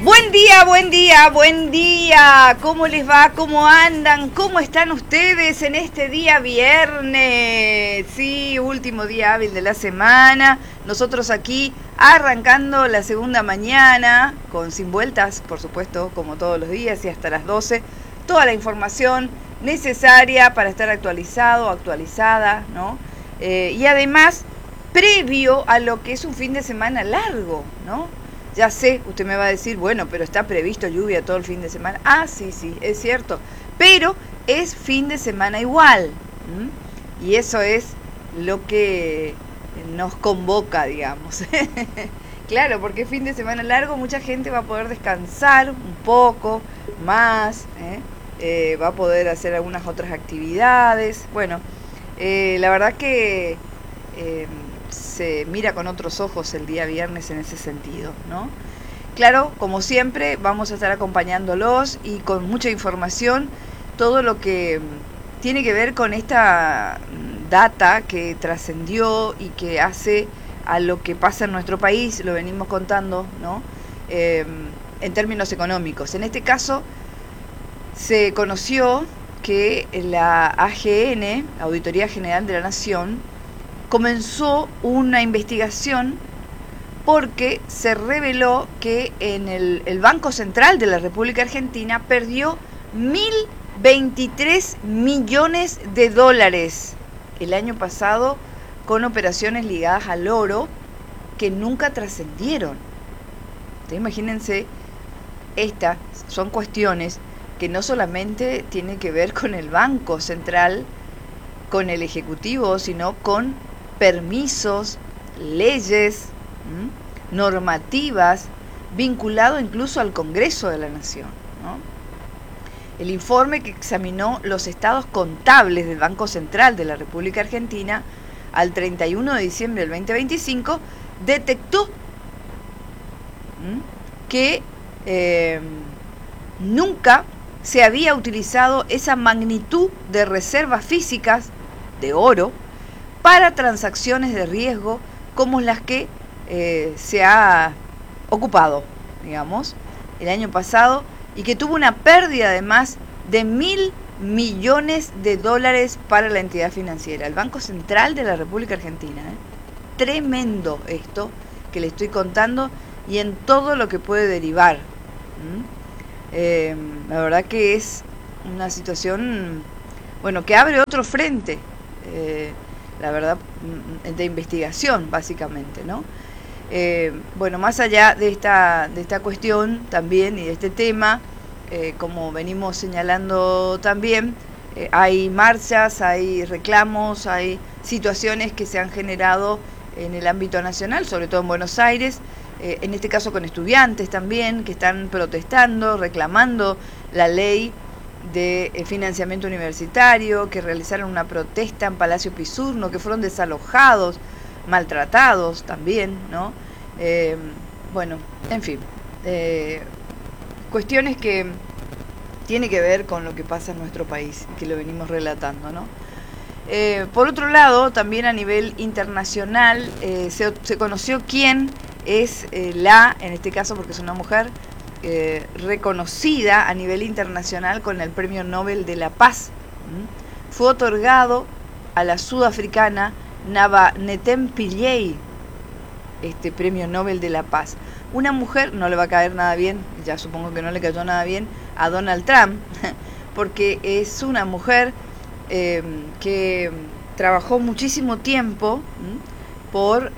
Buen día, buen día, buen día. ¿Cómo les va? ¿Cómo andan? ¿Cómo están ustedes en este día viernes? Sí, último día hábil de la semana. Nosotros aquí arrancando la segunda mañana, con Sin Vueltas, por supuesto, como todos los días y hasta las 12. Toda la información necesaria para estar actualizado, actualizada, ¿no? Y además, previo a lo que es un fin de semana largo, ¿no? Ya sé, usted me va a decir, bueno, pero está previsto lluvia todo el fin de semana. Ah, sí, es cierto. Pero es fin de semana igual. Y eso es lo que nos convoca, digamos. Claro, porque fin de semana largo, mucha gente va a poder descansar un poco más, va a poder hacer algunas otras actividades. Bueno, la verdad que se mira con otros ojos el día viernes en ese sentido, ¿no? Claro, como siempre, vamos a estar acompañándolos y con mucha información, todo lo que tiene que ver con esta data que trascendió y que hace a lo que pasa en nuestro país, lo venimos contando, ¿no? En términos económicos. En este caso, se conoció que la AGN, Auditoría General de la Nación, comenzó una investigación porque se reveló que en el Banco Central de la República Argentina perdió 1.023 millones de dólares el año pasado con operaciones ligadas al oro que nunca trascendieron. Entonces, imagínense, estas son cuestiones que no solamente tienen que ver con el Banco Central, con el Ejecutivo, sino con permisos, leyes, normativas, vinculado incluso al Congreso de la Nación, ¿no? El informe que examinó los estados contables del Banco Central de la República Argentina al 31 de diciembre del 2025 detectó que nunca se había utilizado esa magnitud de reservas físicas de oro para transacciones de riesgo como las que se ha ocupado, digamos, el año pasado, y que tuvo una pérdida de más de 1.000 millones de dólares para la entidad financiera, el Banco Central de la República Argentina. Tremendo esto que le estoy contando y en todo lo que puede derivar. La verdad que es una situación, bueno, que abre otro frente, la verdad, de investigación, básicamente, ¿no? Bueno, más allá de esta cuestión también y de este tema, como venimos señalando también, hay marchas, hay reclamos, hay situaciones que se han generado en el ámbito nacional, sobre todo en Buenos Aires, en este caso con estudiantes también, que están protestando, reclamando la ley de financiamiento universitario, que realizaron una protesta en Palacio Pisurno, que fueron desalojados, maltratados también, ¿no? Bueno, en fin, cuestiones que tienen que ver con lo que pasa en nuestro país, que lo venimos relatando, ¿no? Por otro lado, también a nivel internacional, se conoció quién es en este caso porque es una mujer, reconocida a nivel internacional con el Premio Nobel de la Paz. Fue otorgado a la sudafricana Nabanethem Pillay este Premio Nobel de la Paz. Una mujer, no le va a caer nada bien, ya supongo que no le cayó nada bien a Donald Trump, porque es una mujer que trabajó muchísimo tiempo por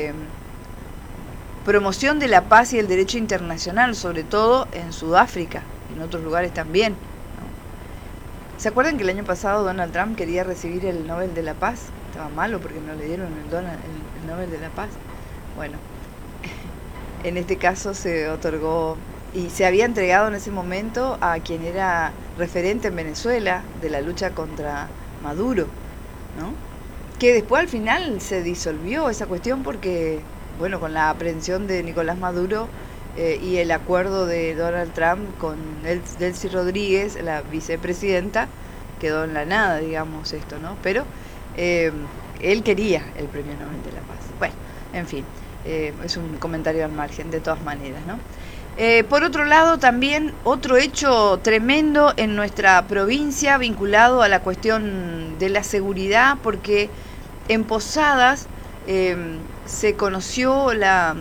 promoción de la paz y el derecho internacional, sobre todo en Sudáfrica, en otros lugares también, ¿no? ¿Se acuerdan que el año pasado Donald Trump quería recibir el Nobel de la Paz? Estaba malo porque no le dieron el Nobel de la Paz. Bueno, en este caso se otorgó y se había entregado en ese momento a quien era referente en Venezuela de la lucha contra Maduro, ¿no? Que después al final se disolvió esa cuestión porque, bueno, con la aprehensión de Nicolás Maduro y el acuerdo de Donald Trump con Delcy Rodríguez, la vicepresidenta, quedó en la nada, digamos, esto, ¿no? Pero él quería el Premio Nobel de la Paz. Bueno, en fin, es un comentario al margen, de todas maneras, ¿no? Por otro lado, también otro hecho tremendo en nuestra provincia vinculado a la cuestión de la seguridad, porque en Posadas se conoció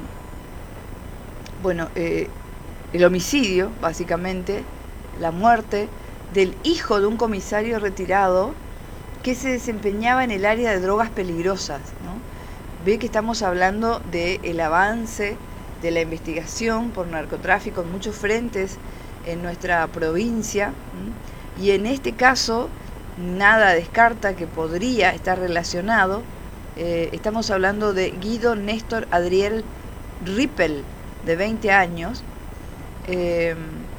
el homicidio, básicamente, la muerte del hijo de un comisario retirado que se desempeñaba en el área de drogas peligrosas, ¿no? Ve que estamos hablando del avance de la investigación por narcotráfico en muchos frentes en nuestra provincia, y en este caso nada descarta que podría estar relacionado. Estamos hablando de Guido Néstor Adriel Rippel, de 20 años, que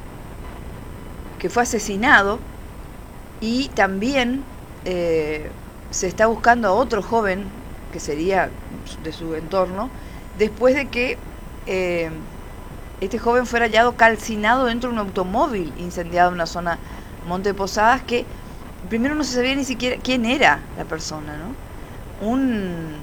fue asesinado, y también se está buscando a otro joven que sería de su entorno, después de que este joven fuera hallado calcinado dentro de un automóvil incendiado en una zona Monte Posadas, que primero no se sabía ni siquiera quién era la persona, ¿no? Un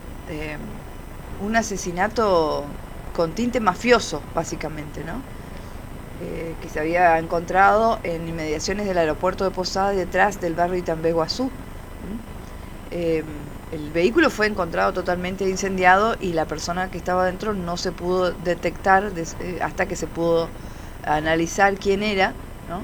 asesinato con tinte mafioso, básicamente, ¿no? Que se había encontrado en inmediaciones del aeropuerto de Posadas, detrás del barrio Itambé-Guazú. El vehículo fue encontrado totalmente incendiado y la persona que estaba dentro no se pudo detectar hasta que se pudo analizar quién era, ¿no?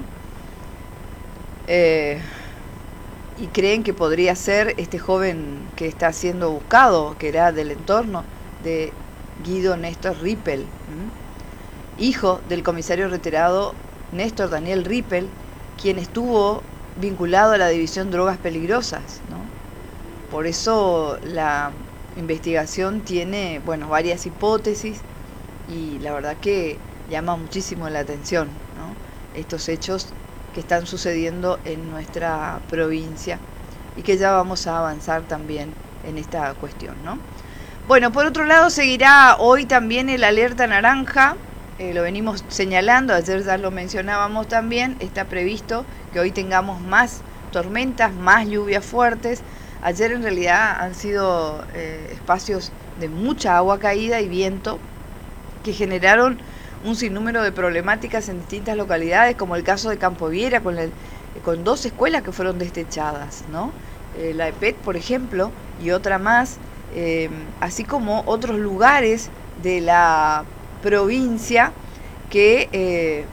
Y creen que podría ser este joven que está siendo buscado, que era del entorno de Guido Néstor Rippel, hijo del comisario retirado Néstor Daniel Rippel, quien estuvo vinculado a la división drogas peligrosas, ¿no? Por eso la investigación tiene, varias hipótesis, y la verdad que llama muchísimo la atención, ¿no? Estos hechos que están sucediendo en nuestra provincia, y que ya vamos a avanzar también en esta cuestión, ¿no? Bueno, por otro lado, seguirá hoy también el alerta naranja, lo venimos señalando, ayer ya lo mencionábamos también, está previsto que hoy tengamos más tormentas, más lluvias fuertes. Ayer en realidad han sido espacios de mucha agua caída y viento que generaron un sinnúmero de problemáticas en distintas localidades, como el caso de Campo Viera, con 2 escuelas que fueron destechadas, ¿no? La EPET, por ejemplo, y otra más, así como otros lugares de la provincia que,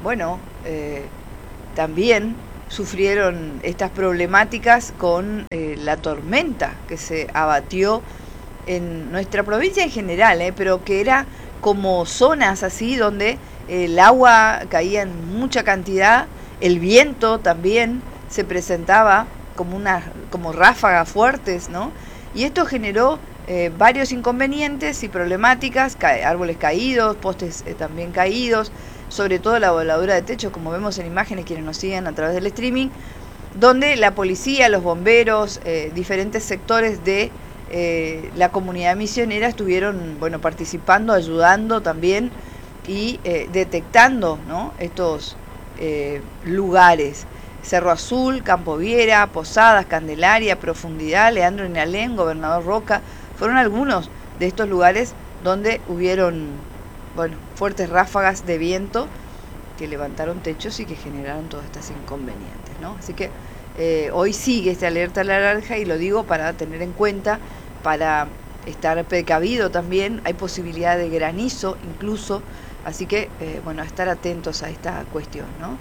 también sufrieron estas problemáticas con la tormenta que se abatió en nuestra provincia en general, pero que era como zonas así donde el agua caía en mucha cantidad, el viento también se presentaba como ráfagas fuertes, ¿no? Y esto generó varios inconvenientes y problemáticas, árboles caídos, postes también caídos, sobre todo la voladura de techo, como vemos en imágenes quienes nos siguen a través del streaming, donde la policía, los bomberos, diferentes sectores de la comunidad misionera estuvieron participando, ayudando también y detectando, ¿no?, estos lugares. Cerro Azul, Campo Viera, Posadas, Candelaria, Profundidad, Leandro Inalén, Gobernador Roca, fueron algunos de estos lugares donde hubieron fuertes ráfagas de viento que levantaron techos y que generaron todos estos inconvenientes, ¿no? Así que hoy sigue esta alerta naranja, y lo digo para tener en cuenta, para estar precavido también. Hay posibilidad de granizo incluso, así que a estar atentos a esta cuestión, ¿no?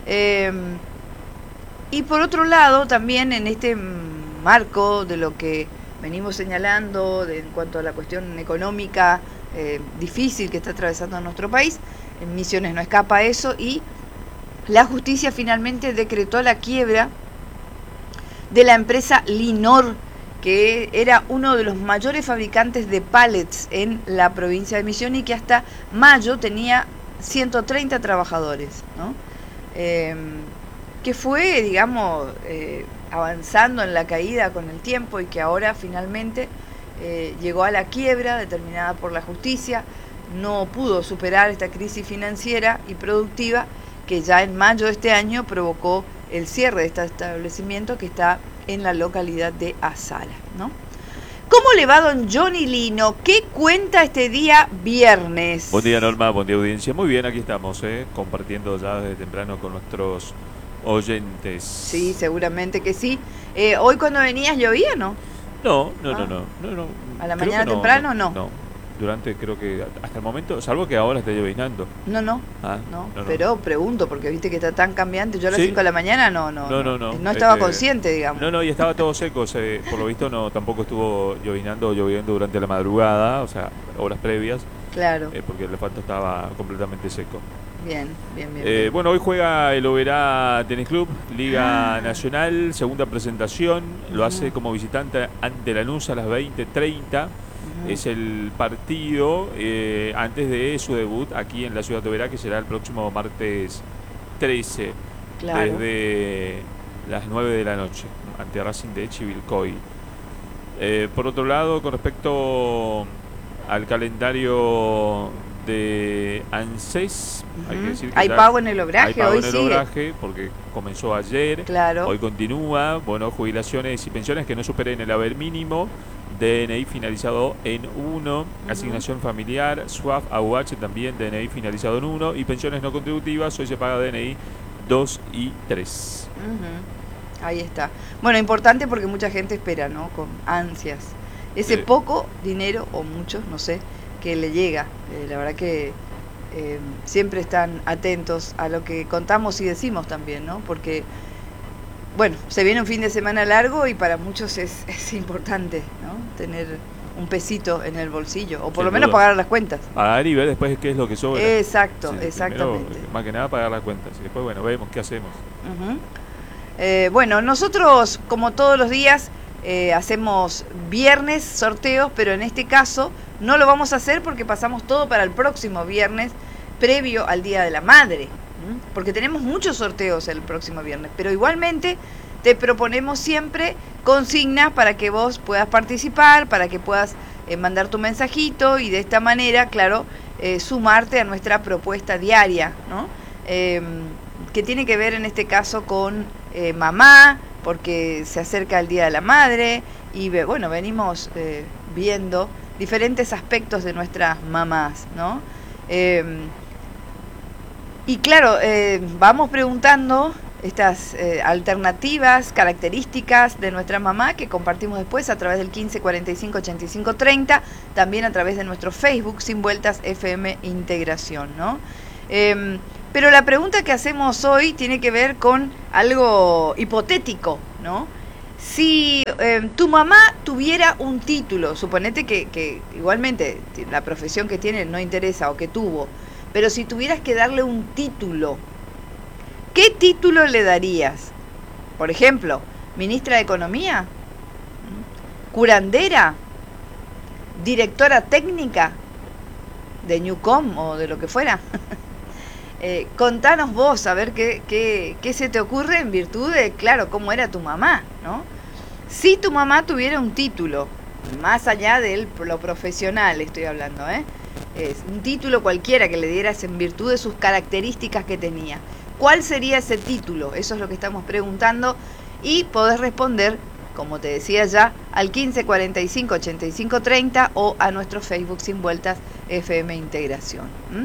Y por otro lado, también en este marco de lo que venimos señalando en cuanto a la cuestión económica difícil que está atravesando nuestro país, en Misiones no escapa a eso, y la justicia finalmente decretó la quiebra de la empresa Linor, que era uno de los mayores fabricantes de pallets en la provincia de Misiones y que hasta mayo tenía 130 trabajadores, ¿no? Que fue, digamos, avanzando en la caída con el tiempo, y que ahora finalmente llegó a la quiebra determinada por la justicia. No pudo superar esta crisis financiera y productiva que ya en mayo de este año provocó el cierre de este establecimiento que está en la localidad de Azala, ¿no? ¿Cómo le va don Johnny Lino? ¿Qué cuenta este día viernes? Buen día, Norma, buen día, audiencia. Muy bien, aquí estamos, compartiendo ya desde temprano con nuestros oyentes. Sí, seguramente que sí. ¿Hoy cuando venías llovía, no? No. ¿A la mañana temprano no? No. Durante, creo que hasta el momento, salvo que ahora esté lloviznando. No, pero pregunto, porque viste que está tan cambiante. Yo a las 5 de la mañana no estaba consciente, digamos. No, y estaba todo seco. Por lo visto tampoco estuvo lloviznando o lloviendo durante la madrugada, o sea, horas previas. Claro. Porque el asfalto estaba completamente seco. Bien. Bueno, hoy juega el Oberá Tenis Club, Liga Nacional, segunda presentación. Lo hace como visitante ante Lanús a las 20:30. Es el partido antes de su debut aquí en la ciudad de Oberá, que será el próximo martes 13, desde las 9 de la noche, ante Racing de Chivilcoy. Por otro lado, con respecto al calendario de ANSES, hay que decir que hay pago en el obraje, hoy sigue. Obraje porque comenzó ayer, hoy continúa. Bueno, jubilaciones y pensiones que no superen el haber mínimo, DNI finalizado en 1, asignación familiar, SWAF, AUH también DNI finalizado en 1, y pensiones no contributivas, hoy se paga DNI 2 y 3. Ahí está. Bueno, importante porque mucha gente espera, ¿no? Con ansias. Ese poco dinero, o muchos, no sé, que le llega. La verdad que siempre están atentos a lo que contamos y decimos también, ¿no? Porque, bueno, se viene un fin de semana largo y para muchos es importante, ¿no? Tener un pesito en el bolsillo, o por lo menos pagar las cuentas. Pagar y ver después qué es lo que sobra. Exactamente. Primero, más que nada pagar las cuentas y después, bueno, vemos qué hacemos. Bueno, nosotros, como todos los días, hacemos viernes sorteos, pero en este caso no lo vamos a hacer porque pasamos todo para el próximo viernes, previo al Día de la Madre, porque tenemos muchos sorteos el próximo viernes, pero igualmente te proponemos siempre consignas para que vos puedas participar, para que puedas mandar tu mensajito y de esta manera, claro, sumarte a nuestra propuesta diaria, ¿no? Que tiene que ver en este caso con mamá, porque se acerca el Día de la Madre y bueno, venimos viendo diferentes aspectos de nuestras mamás, ¿no? Y claro, vamos preguntando estas alternativas, características de nuestra mamá que compartimos después a través del 15 45 85 30, también a través de nuestro Facebook Sin Vueltas FM Integración, ¿no? Pero la pregunta que hacemos hoy tiene que ver con algo hipotético, ¿no? Si tu mamá tuviera un título, suponete que igualmente la profesión que tiene no interesa o que tuvo, pero si tuvieras que darle un título, ¿qué título le darías? Por ejemplo, ministra de Economía, curandera, directora técnica de Newcom o de lo que fuera. Contanos vos, a ver qué se te ocurre en virtud de, claro, cómo era tu mamá, ¿no? Si tu mamá tuviera un título, más allá de lo profesional estoy hablando, un título cualquiera que le dieras en virtud de sus características que tenía, ¿cuál sería ese título? Eso es lo que estamos preguntando y podés responder, como te decía ya, al 15 45 85 30 o a nuestro Facebook Sin Vueltas FM Integración.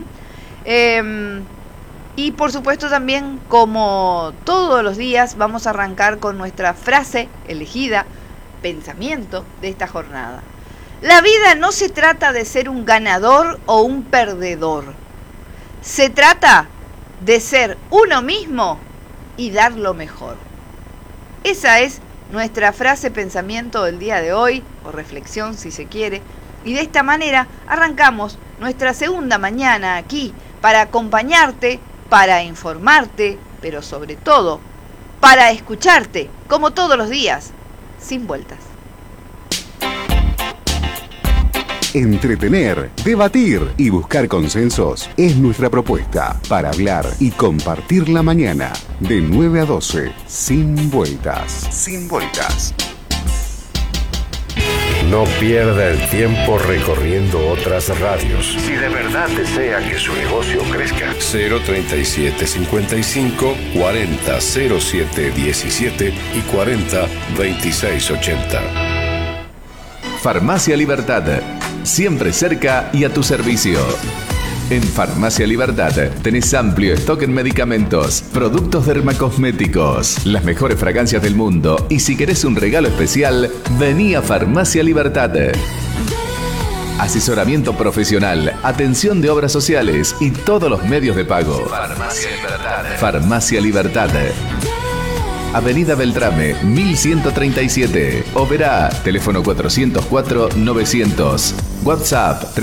Y por supuesto también, como todos los días, vamos a arrancar con nuestra frase elegida, pensamiento de esta jornada. La vida no se trata de ser un ganador o un perdedor. Se trata de ser uno mismo y dar lo mejor. Esa es nuestra frase pensamiento del día de hoy, o reflexión si se quiere, y de esta manera arrancamos nuestra segunda mañana aquí para acompañarte, para informarte, pero sobre todo para escucharte, como todos los días, sin vueltas. Entretener, debatir y buscar consensos es nuestra propuesta para hablar y compartir la mañana de 9 a 12, sin vueltas. Sin vueltas. No pierda el tiempo recorriendo otras radios. Si de verdad desea que su negocio crezca. 037 55 40 07 17 y 40 26 80. Farmacia Libertad, siempre cerca y a tu servicio. En Farmacia Libertad tenés amplio stock en medicamentos, productos dermacosméticos, las mejores fragancias del mundo y si querés un regalo especial, vení a Farmacia Libertad. Asesoramiento profesional, atención de obras sociales y todos los medios de pago. Farmacia Libertad. Farmacia Libertad. Avenida Beltrame, 1137. Oberá, teléfono 404-900. WhatsApp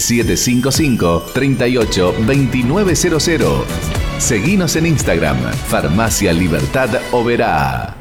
3755-382900. Seguinos en Instagram, Farmacia Libertad Oberá.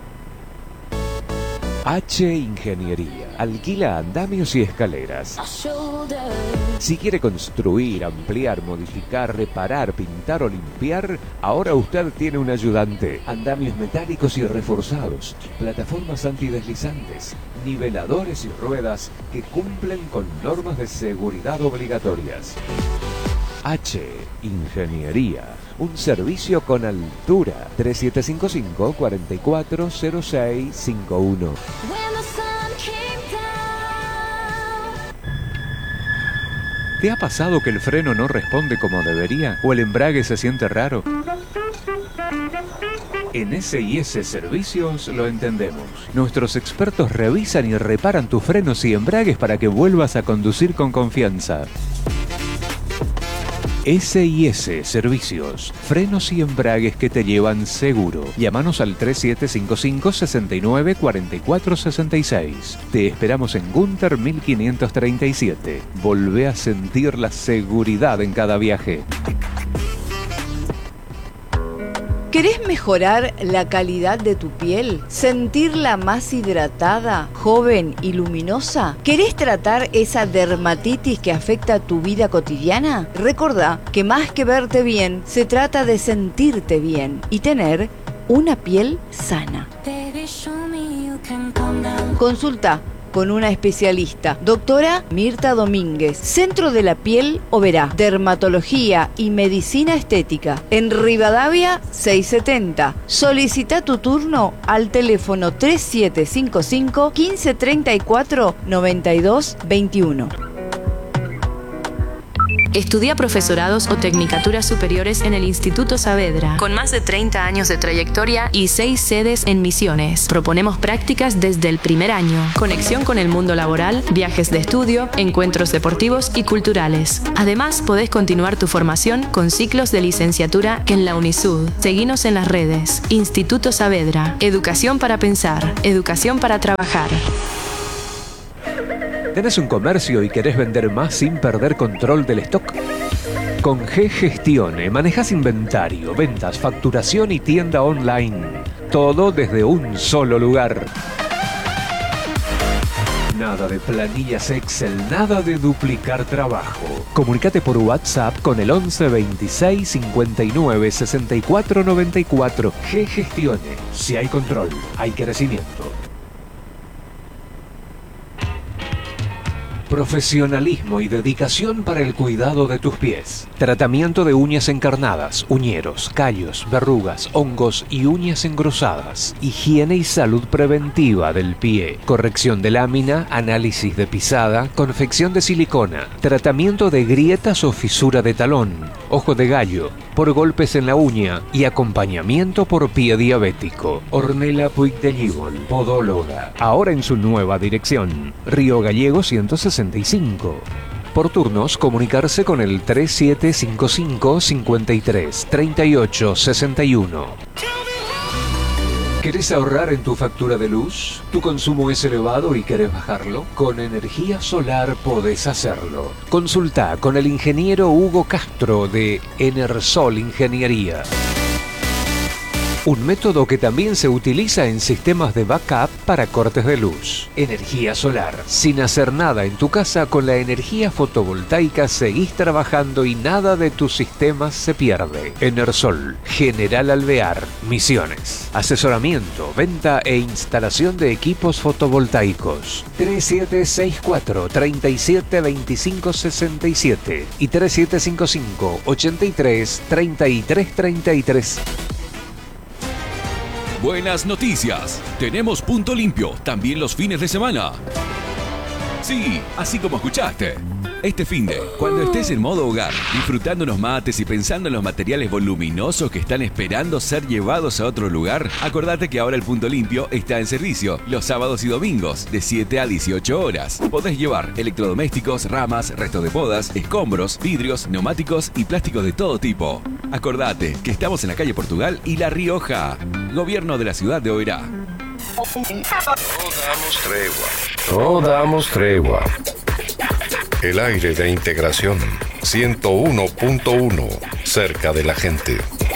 H Ingeniería. Alquila andamios y escaleras. Si quiere construir, ampliar, modificar, reparar, pintar o limpiar, ahora usted tiene un ayudante. Andamios metálicos y reforzados, plataformas antideslizantes, niveladores y ruedas que cumplen con normas de seguridad obligatorias. H Ingeniería. Un servicio con altura. 3755-440651. ¿Te ha pasado que el freno no responde como debería? ¿O el embrague se siente raro? En S&S Servicios lo entendemos. Nuestros expertos revisan y reparan tus frenos y embragues para que vuelvas a conducir con confianza. S&S Servicios, frenos y embragues que te llevan seguro. Llámanos al 3755-694466. Te esperamos en Gunter 1537. Volvé a sentir la seguridad en cada viaje. ¿Querés mejorar la calidad de tu piel? ¿Sentirla más hidratada, joven y luminosa? ¿Querés tratar esa dermatitis que afecta tu vida cotidiana? Recordá que más que verte bien, se trata de sentirte bien y tener una piel sana. Consulta con una especialista, doctora Mirta Domínguez, Centro de la Piel Oberá, Dermatología y Medicina Estética, en Rivadavia 670. Solicita tu turno al teléfono 3755 1534 9221. Estudia profesorados o tecnicaturas superiores en el Instituto Saavedra, con más de 30 años de trayectoria y 6 sedes en Misiones. Proponemos prácticas desde el primer año, conexión con el mundo laboral, viajes de estudio, encuentros deportivos y culturales. Además, podés continuar tu formación con ciclos de licenciatura en la UNISUD. Seguinos en las redes. Instituto Saavedra. Educación para pensar. Educación para trabajar. ¿Tenés un comercio y querés vender más sin perder control del stock? Con G-Gestione manejás inventario, ventas, facturación y tienda online. Todo desde un solo lugar. Nada de planillas Excel, nada de duplicar trabajo. Comunicate por WhatsApp con el 11 26 59 64 94. G-Gestione. Si hay control, hay crecimiento. Profesionalismo y dedicación para el cuidado de tus pies. Tratamiento de uñas encarnadas, uñeros, callos, verrugas, hongos y uñas engrosadas. Higiene y salud preventiva del pie. Corrección de lámina, análisis de pisada, confección de silicona. Tratamiento de grietas o fisura de talón, ojo de gallo, por golpes en la uña y acompañamiento por pie diabético. Ornella Puig de Gibol, podóloga. Ahora en su nueva dirección. Río Gallego 165. Por turnos, comunicarse con el 3755 53 38 61. ¿Querés ahorrar en tu factura de luz? ¿Tu consumo es elevado y querés bajarlo? Con energía solar podés hacerlo. Consulta con el ingeniero Hugo Castro de Enersol Ingeniería. Un método que también se utiliza en sistemas de backup para cortes de luz. Energía solar. Sin hacer nada en tu casa, con la energía fotovoltaica seguís trabajando y nada de tus sistemas se pierde. Enersol, General Alvear, Misiones. Asesoramiento, venta e instalación de equipos fotovoltaicos. 3764 37 25 67 y 3755 83 33 33. Buenas noticias. Tenemos punto limpio también los fines de semana. Sí, así como escuchaste. Este finde, cuando estés en modo hogar, disfrutando unos mates y pensando en los materiales voluminosos que están esperando ser llevados a otro lugar, acordate que ahora el Punto Limpio está en servicio los sábados y domingos de 7 a 18 horas. Podés llevar electrodomésticos, ramas, restos de podas, escombros, vidrios, neumáticos y plásticos de todo tipo. Acordate que estamos en la calle Portugal y La Rioja. Gobierno de la ciudad de Oberá. No damos tregua. El aire de integración 101.1, cerca de la gente.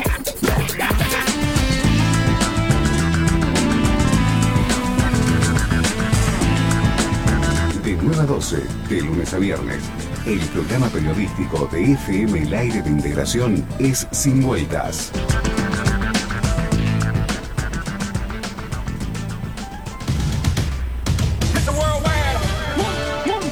De 9 a 12, de lunes a viernes, el programa periodístico de FM El Aire de Integración es Sin Vueltas.